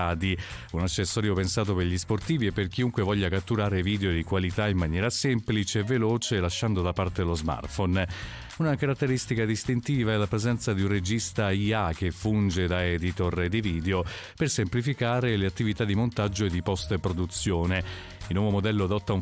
gradi, un accessorio pensato per gli sportivi e per chiunque voglia catturare video di qualità in maniera semplice e veloce lasciando da parte lo smartphone. Una caratteristica distintiva è la presenza di un regista IA che funge da editor di video per semplificare le attività di montaggio e di post-produzione. Il nuovo modello adotta un